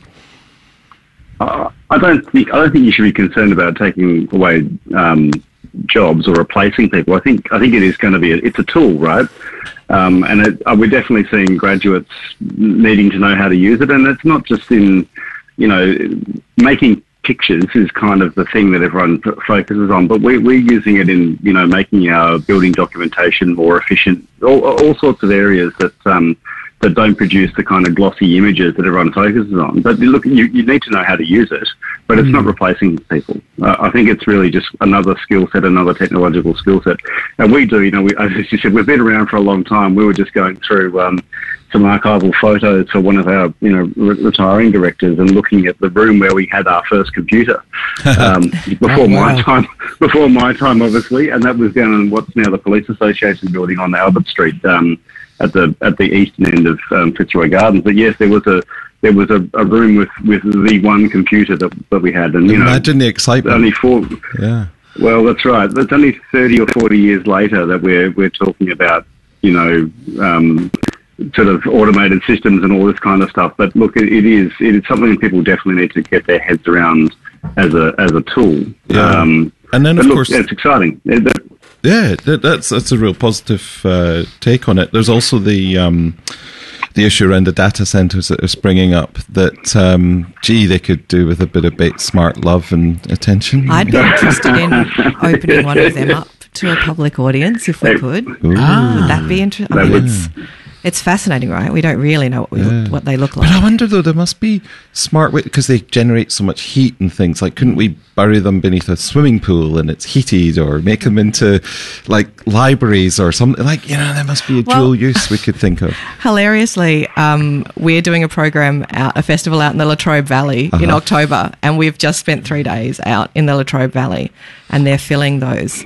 Uh, I don't think I don't think you should be concerned about taking away um, jobs or replacing people. I think I think it is going to be a, it's a tool, right? Um, and it, uh, we're definitely seeing graduates needing to know how to use it, and it's not just in you know making pictures is kind of the thing that everyone f- focuses on, but we, we're using it in you know making our building documentation more efficient, all, all sorts of areas that. Um, that don't produce the kind of glossy images that everyone focuses on. But look, you, you need to know how to use it, but it's mm. not replacing people. Uh, I think it's really just another skill set, another technological skill set. And we do, you know, we, as you said, we've been around for a long time. We were just going through um, some archival photos for one of our, you know, re- retiring directors and looking at the room where we had our first computer um, before oh, wow. my time, before my time, obviously. And that was down in what's now the Police Association building on Albert Street, um, at the at the eastern end of um, Fitzroy Gardens. But yes, there was a there was a, a room with, with the one computer that, that we had, and you imagine know, the excitement. Only four. Yeah. Well, that's right. It's only thirty or forty years later that we're we're talking about you know um, sort of automated systems and all this kind of stuff. But look, it, it is it is something people definitely need to get their heads around as a as a tool. Yeah. Um, and then of look, course it's exciting. It, that, Yeah, that, that's that's a real positive uh, take on it. There's also the um, the issue around the data centres that are springing up that, um, gee, they could do with a bit of bait, smart love and attention. I'd be interested in opening one of them up to a public audience if we could. Ooh. Ah, would that be interesting? I mean, it's, it's fascinating, right? We don't really know what, we, yeah. what they look like. But I wonder, though, there must be smart ways, because they generate so much heat and things. Like, couldn't we bury them beneath a swimming pool and it's heated, or make them into, like, libraries or something? Like, you know, there must be a well, dual use we could think of. Hilariously, um, we're doing a program, out, a festival out in the Latrobe Valley uh-huh. in October, and we've just spent three days out in the Latrobe Valley, and they're filling those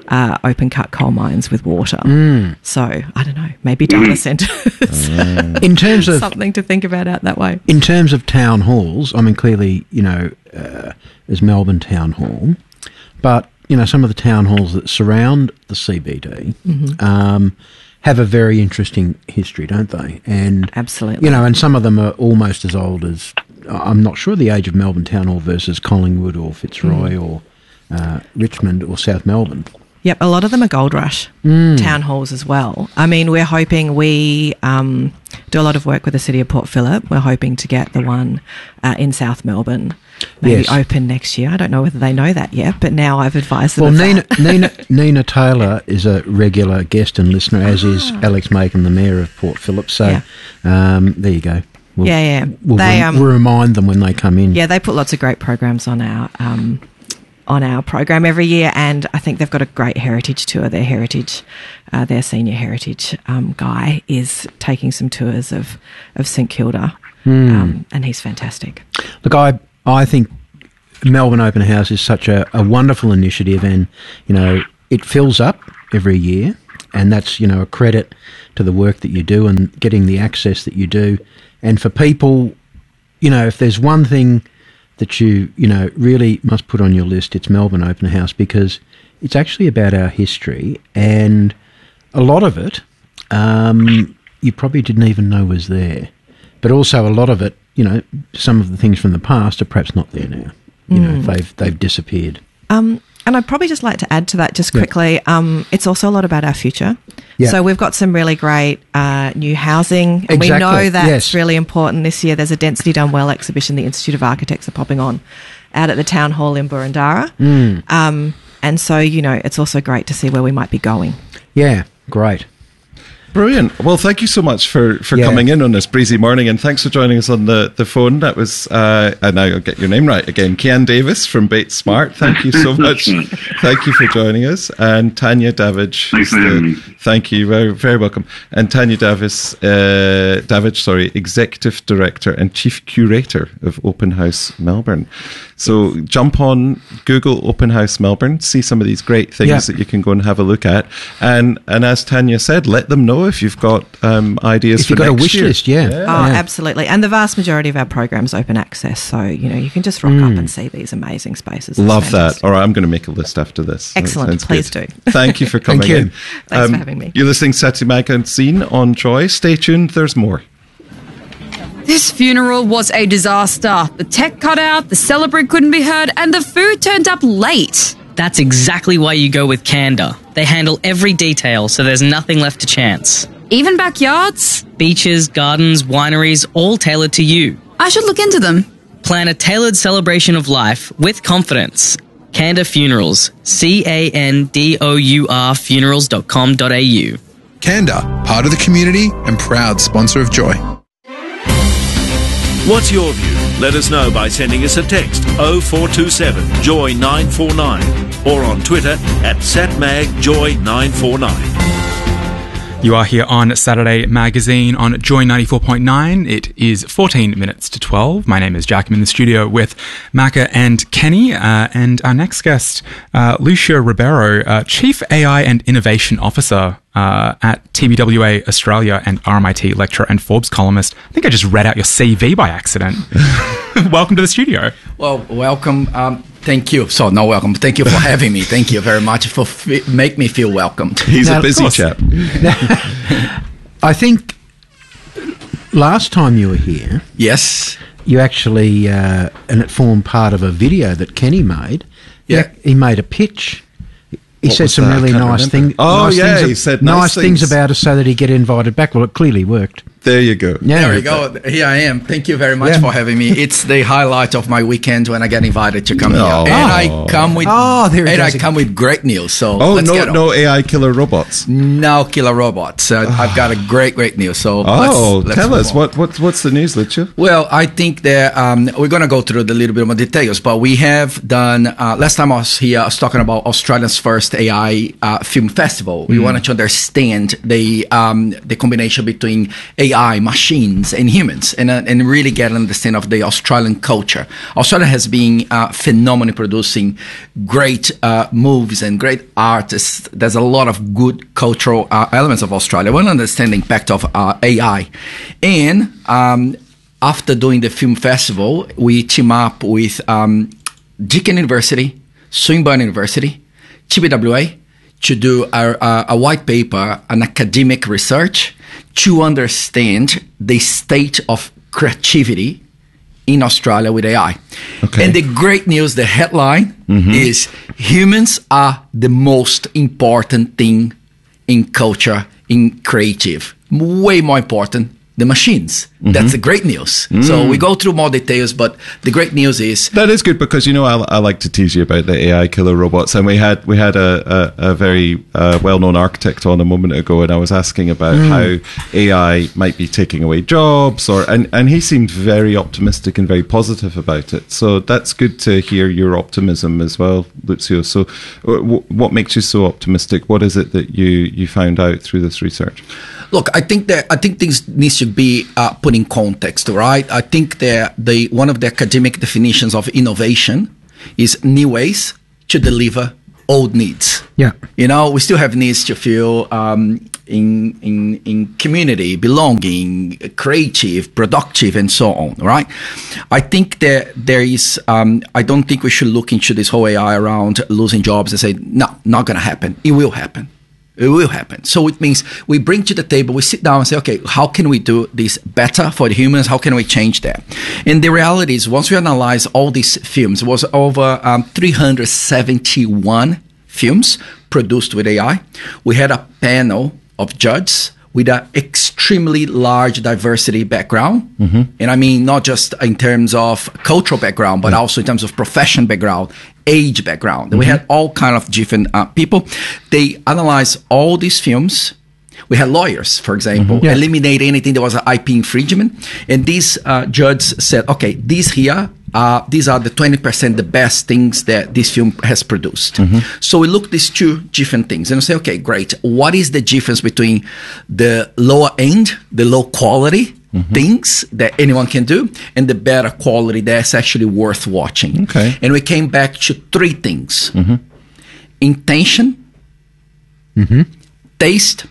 uh, open cut coal mines with water. Mm. So I don't know, maybe data centres. In terms of something to think about out that way. In terms of town halls, I mean, clearly, you know, uh, there's Melbourne Town Hall, but you know, some of the town halls that surround the C B D Mm-hmm. um, have a very interesting history, don't they? And absolutely, you know, and some of them are almost as old as, I'm not sure the age of Melbourne Town Hall versus Collingwood or Fitzroy mm. or uh, Richmond or South Melbourne. Yep, a lot of them are Gold Rush mm. town halls as well. I mean, we're hoping we um, do a lot of work with the City of Port Phillip. We're hoping to get the one uh, in South Melbourne maybe yes. open next year. I don't know whether they know that yet, but now I've advised them. Well, of Nina, that. Nina Nina Taylor is a regular guest and listener, as is Alex Macon, the Mayor of Port Phillip. So Yeah. um, there you go. We'll, Yeah, yeah. We'll They, re- um, remind them when they come in. Yeah, they put lots of great programs on our um, on our program every year, and I think they've got a great heritage tour. Their heritage, uh, their senior heritage um, guy is taking some tours of of St Kilda, Mm. um, and he's fantastic. Look, I I think Melbourne Open House is such a, a wonderful initiative, and you know it fills up every year, and that's you know a credit to the work that you do and getting the access that you do, and for people, you know, if there's one thing that you you know really must put on your list, it's Melbourne Open House, because it's actually about our history, and a lot of it um, you probably didn't even know was there, but also a lot of it, you know, some of the things from the past are perhaps not there now. You know, Mm. they've they've disappeared. Um, and I'd probably just like to add to that just Yeah. quickly, um, it's also a lot about our future. Yeah. So we've got some really great uh, new housing. And we Exactly, know that's yes. really important this year. There's a Density Done Well exhibition the Institute of Architects are popping on out at the Town Hall in Burundara. Mm. Um, and so, you know, it's also great to see where we might be going. Yeah, great. Brilliant. Well, thank you so much for, for Yeah. coming in on this breezy morning, and thanks for joining us on the, the phone. That was, uh, and now I'll get your name right again, Kian Davis from Bates Smart. Thank you so much. Thank you for joining us. And Tanya Davidge. Thanks for is the- having me. Thank you. Very, very welcome. And Tanya Davis, uh, Davidge, sorry, Executive Director and Chief Curator of Open House Melbourne. So jump on Google Open House Melbourne, see some of these great things Yeah. that you can go and have a look at. And and as Tanya said, let them know if you've got um, ideas If for you've got a next wish year. list, yeah. Oh, Yeah. absolutely. And the vast majority of our program's open access. So, you know, you can just rock Mm. up and see these amazing spaces. It's Love fantastic. that. All right, I'm going to make a list after this. That Excellent. sounds Please good. do. Thank you for coming Thank you. in. Thanks for having me. You're listening to Saturday Magazine on Joy. Stay tuned. There's more. This funeral was a disaster. The tech cut out, the celebrant couldn't be heard, and the food turned up late. That's exactly why you go with Canada. They handle every detail, so there's nothing left to chance. Even backyards? Beaches, gardens, wineries, all tailored to you. I should look into them. Plan a tailored celebration of life with confidence. Canada Funerals. C A N D O U R funerals dot com dot a u. Canada, part of the community and proud sponsor of Joy. What's your view? Let us know by sending us a text oh four two seven joy nine four nine or on Twitter at satmagjoy nine four nine. You are here on Saturday Magazine on Joy ninety-four point nine. It is fourteen minutes to twelve. My name is Jack. I'm in the studio with Macca and Kenny, uh, and our next guest, uh, Lucia Ribeiro, uh, Chief A I and Innovation Officer uh, at T B W A Australia and R M I T lecturer and Forbes columnist. I think I just read out your C V by accident. Welcome to the studio. Well, welcome. Um, thank you. So, no welcome. Thank you for having me. Thank you very much for f- make me feel welcomed. He's Now, a busy of course. chap. I think last time you were here, yes, you actually, uh, and it formed part of a video that Kenny made. Yeah. he made a pitch. He What said was some that? I really can't nice remember. things. Oh, nice yeah, things he said nice nice things things. about us so that he'd get invited back. Well, it clearly worked. There you go. Yeah. There we go. Here I am. Thank you very much Yeah. for having me. It's the highlight of my weekend when I get invited to come Oh. here, and I come with Oh, there it and I is. come with great news. So Oh, let's no, get on. no A I killer robots. No killer robots. Uh, I've got a great, great news. So Oh, let's, let's tell move us on. what, what what's the news, Lucia? Well, I think that um, we're going to go through the little bit more details, but we have done, uh, last time I was here, I was talking about Australia's first A I uh, film festival. We Mm. wanted to understand the um, the combination between A I, machines, and humans, and uh, and really get an understanding of the Australian culture. Australia has been uh, phenomenally producing great uh, movies and great artists. There's a lot of good cultural uh, elements of Australia. We want to understand the impact of uh, A I. And um, after doing the film festival, we team up with um, Deakin University, Swinburne University, T B W A, to do a, a, a white paper, an academic research to understand the state of creativity in Australia with A I. Okay. And the great news, the headline mm-hmm. is humans are the most important thing in culture, in creative, way more important than machines. Mm-hmm. That's the great news. Mm. So we go through more details, but the great news is that is good because you know I, I like to tease you about the A I killer robots, and we had we had a a, a very uh, well known architect on a moment ago, and I was asking about mm. how A I might be taking away jobs, or and and he seemed very optimistic and very positive about it. So that's good to hear your optimism as well, Lucio. So w- what makes you so optimistic? What is it that you you found out through this research? Look, I think that I think things needs to be uh, put in context, right? I think that the one of the academic definitions of innovation is new ways to deliver old needs. Yeah, you know, we still have needs to feel um, in in in community, belonging, creative, productive, and so on, right? I think that there is. Um, I don't think we should look into this whole A I around losing jobs and say no, not going to happen. It will happen. It will happen. So it means we bring to the table, we sit down and say, okay, how can we do this better for the humans? How can we change that? And the reality is, once we analyze all these films, it was over um, three hundred seventy-one films produced with A I. We had a panel of judges with an extremely large diversity background. Mm-hmm. And I mean, not just in terms of cultural background, but mm-hmm. also in terms of profession background, age background. Mm-hmm. We had all kind of different uh, people. They analyzed all these films. We had lawyers, for example, mm-hmm. yeah. eliminate anything that was an I P infringement. And these uh, judges said, okay, these here, uh, these are the twenty percent the best things that this film has produced. Mm-hmm. So we looked at these two different things and we say, okay, great. What is the difference between the lower end, the low quality mm-hmm. things that anyone can do, and the better quality that's actually worth watching? Okay. And we came back to three things. Mm-hmm. Intention, mm-hmm. taste,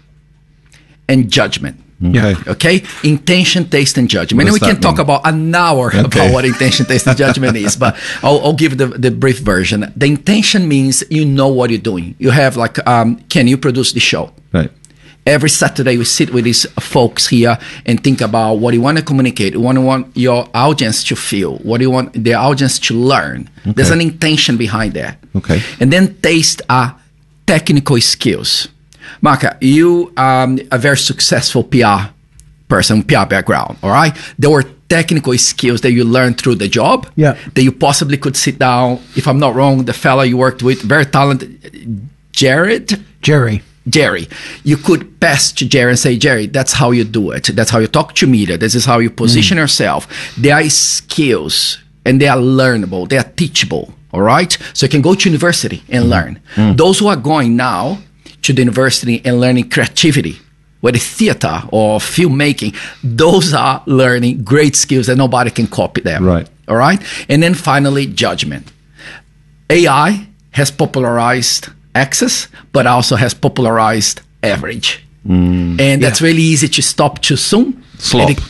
and judgment. Okay. Okay. Intention, taste, and judgment. What and we does can that talk mean? about an hour Okay. about what intention, taste, and judgment is, but I'll, I'll give the, the brief version. The intention means you know what you're doing. You have like, um, can you produce the show? Right. Every Saturday we sit with these folks here and think about what you want to communicate, what you want your audience to feel, what you want the audience to learn. Okay. There's an intention behind that. Okay. And then taste are technical skills. Maka, you um a very successful P R person, P R background, all right? There were technical skills that you learned through the job yeah. that you possibly could sit down, if I'm not wrong, the fella you worked with, very talented, Jared? Jerry. Jerry. You could pass to Jerry and say, Jerry, that's how you do it. That's how you talk to media. This is how you position mm. yourself. There are skills and they are learnable. They are teachable, all right? So you can go to university and mm. learn. Mm. Those who are going now to the university and learning creativity, whether theater or filmmaking, those are learning great skills that nobody can copy them. Right. All right? And then finally, judgment. A I has popularized access, but also has popularized average. Mm, and that's yeah. really easy to stop too soon. Slop. It,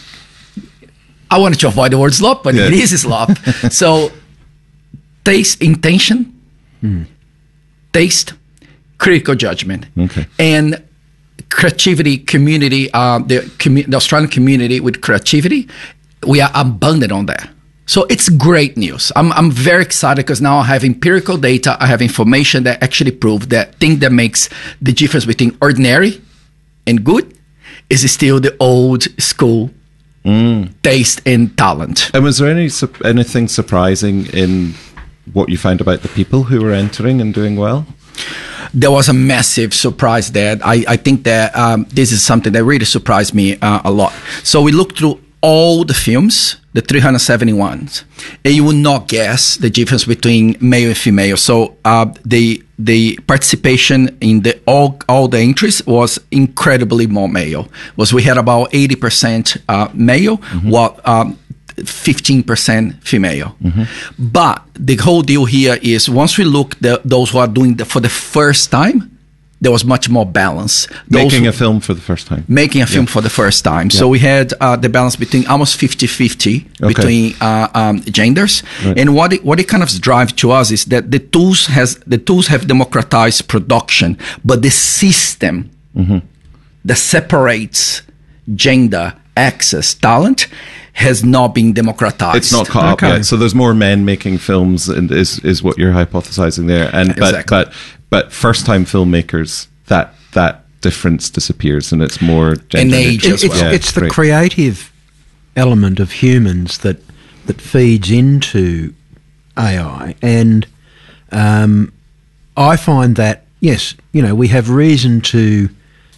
I wanted to avoid the word slop, but yeah. it is slop. So, taste, intention, mm. taste, critical judgment, okay. and creativity community, uh, the, commu- the Australian community with creativity, we are abundant on that. So it's great news. I'm I'm very excited because now I have empirical data, I have information that actually prove that thing that makes the difference between ordinary and good is still the old school mm. taste and talent. And was there any anything surprising in what you found about the people who were entering and doing well? There was a massive surprise there. I, I think that um, this is something that really surprised me uh, a lot. So we looked through all the films, the three hundred seventy-one, and you will not guess the difference between male and female. So uh, the the participation in the all all the entries was incredibly more male. Was we had about eighty percent uh, male, mm-hmm. what um, fifteen percent female. Mm-hmm. But the whole deal here is once we look the those who are doing the, for the first time, there was much more balance. Those making who, a film for the first time. Making a film yeah. for the first time. Yeah. So we had uh, the balance between almost fifty-fifty okay. between uh, um, genders. Right. And what it, what it kind of drives to us is that the tools has the tools have democratized production, but the system mm-hmm. that separates gender, access, talent has not been democratized. It's not caught okay. up yet. So there's more men making films, and is is what you're hypothesizing there. And exactly. but but but first time filmmakers, that that difference disappears, and it's more gender age as well. It's, yeah, it's the right. creative element of humans that that feeds into A I, and um, I find that yes, you know, we have reason to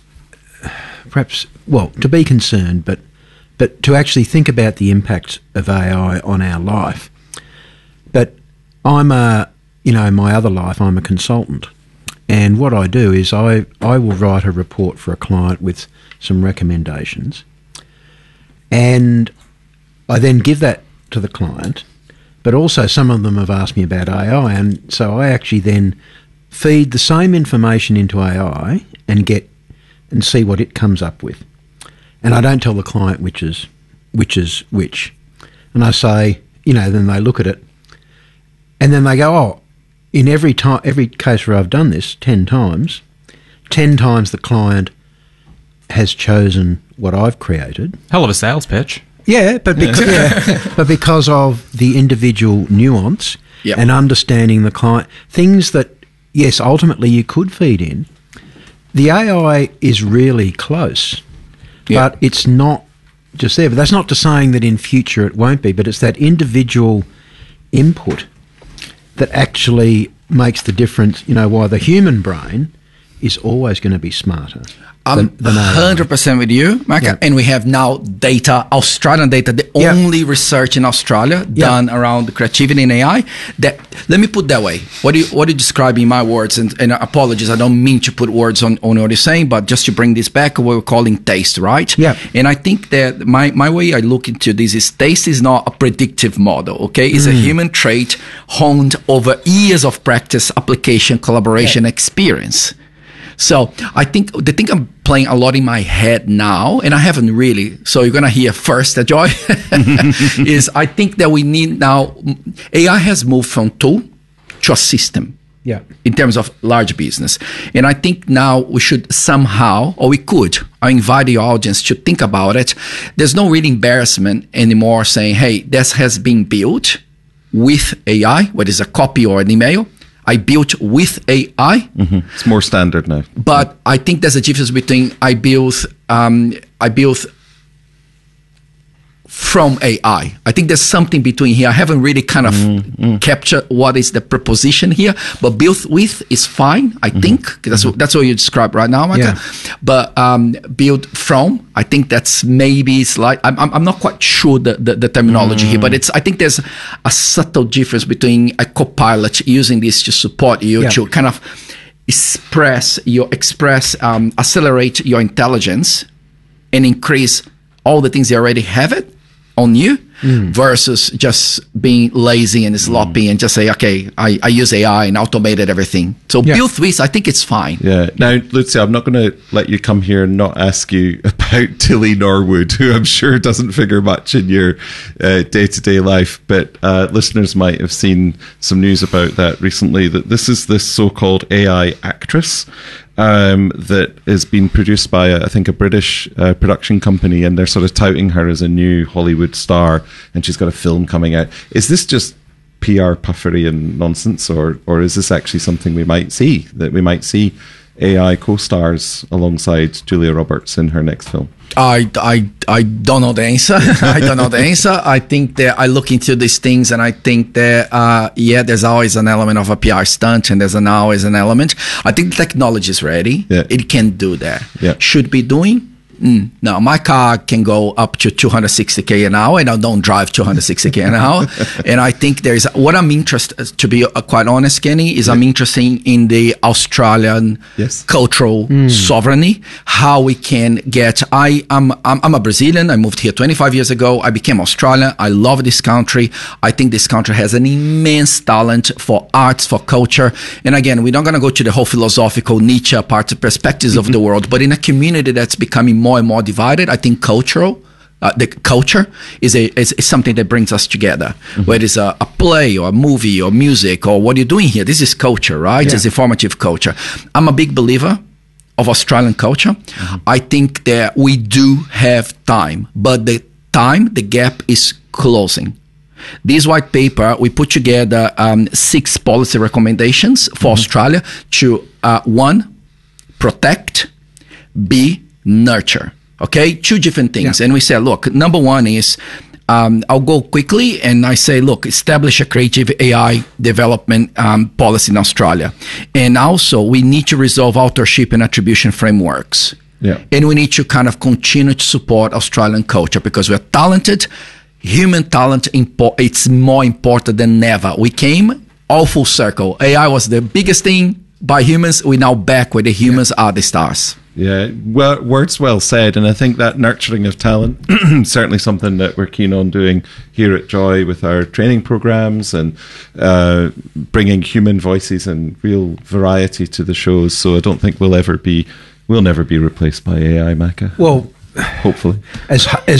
perhaps well to be concerned, but. But to actually think about the impact of A I on our life. But I'm a, you know, in my other life, I'm a consultant. And what I do is I, I will write a report for a client with some recommendations. And I then give that to the client. But also some of them have asked me about A I. And so I actually then feed the same information into A I and get and see what it comes up with. And I don't tell the client which is which is which. And I say, you know, then they look at it and then they go, oh, in every time, every case where I've done this ten times, ten times the client has chosen what I've created. Hell of a sales pitch. Yeah, but because, yeah, but because of the individual nuance yep. and understanding the client, things that, yes, ultimately you could feed in, the A I is really close. Yeah. But it's not just there. But that's not to saying that in future it won't be, but it's that individual input that actually makes the difference, you know, why the human brain is always going to be smarter. I'm one hundred percent with you, Maka. Yeah. And we have now data, Australian data, the yeah. only research in Australia yeah. done around creativity in A I. That let me put it that way. What do you what do you describe in my words? And, and apologies, I don't mean to put words on, on what you're saying, but just to bring this back, what we're calling taste, right? Yeah. And I think that my, my way I look into this is taste is not a predictive model, okay? It's mm. a human trait honed over years of practice, application, collaboration, yeah. experience. So I think the thing I'm playing a lot in my head now, and I haven't really, so you're going to hear first, Joy, is I think that we need now, A I has moved from tool to a system. Yeah. In terms of large business. And I think now we should somehow, or we could, I invite the audience to think about it. There's no really embarrassment anymore saying, hey, this has been built with A I, whether it's a copy or an email. I built with A I. Mm-hmm. It's more standard now. But I think there's a difference between I built, um, I built from A I. I think there's something between here. I haven't really kind of mm-hmm. captured what is the preposition here, but built with is fine, I mm-hmm. think. That's, mm-hmm. that's what you describe right now, Micah. Yeah. But um, built from, I think that's maybe slight. I'm, I'm not quite sure the, the, the terminology mm-hmm. here, but it's. I think there's a subtle difference between a copilot using this to support you yeah. to kind of express your express, um, accelerate your intelligence and increase all the things you already have it on you mm. versus just being lazy and sloppy mm. and just say, okay, I, I use A I and automated everything. So yeah. build with, I think it's fine. Yeah. Now, Lucy, I'm not going to let you come here and not ask you about Tilly Norwood, who I'm sure doesn't figure much in your uh, day-to-day life, but uh, listeners might have seen some news about that recently, that this is this so-called A I actress Um, that is being produced by, a, I think, a British uh, production company, and they're sort of touting her as a new Hollywood star, and she's got a film coming out. Is this just P R puffery and nonsense, or or is this actually something we might see, that we might see A I co-stars alongside Julia Roberts in her next film? I, I, I don't know the answer. I don't know the answer. I think that I look into these things and I think that, uh, yeah, there's always an element of a P R stunt and there's an always an element. I think the technology is ready. Yeah. It can do that. Yeah. Should be doing? Mm, no, my car can go up to two hundred sixty k an hour, and I don't drive two hundred sixty k an hour. And I think there's what I'm interested, to be uh, quite honest, Kenny, is yeah. I'm interested in the Australian yes. cultural mm. sovereignty. How we can get. I am I'm, I'm a Brazilian. I moved here twenty-five years ago. I became Australian. I love this country. I think this country has an immense talent for arts, for culture. And again, we're not going to go to the whole philosophical Nietzsche part of perspectives mm-hmm. of the world, but in a community that's becoming more more and more divided, I think cultural, uh, the culture is a is, is something that brings us together. Mm-hmm. Whether it's a, a play or a movie or music or what you're doing here, this is culture, right? Yeah. It's informative culture. I'm a big believer of Australian culture. Mm-hmm. I think that we do have time, but the time, the gap is closing. This white paper, we put together um, six policy recommendations for mm-hmm. Australia to uh, one, protect, B, nurture. Okay, two different things. Yeah. And we say, look, number one is, um, I'll go quickly and I say, look, establish a creative A I development um, policy in Australia. And also, we need to resolve authorship and attribution frameworks. Yeah. And we need to kind of continue to support Australian culture because we're talented. Human talent, impo- it's more important than ever. We came all full circle. A I was the biggest thing by humans. We're now back where the humans yeah. are the stars. Yeah, well, words well said. And I think that nurturing of talent, certainly something that we're keen on doing here at Joy with our training programs and uh, bringing human voices and real variety to the shows. So I don't think we'll ever be, we'll never be replaced by A I, Macca. Well, hopefully. As, as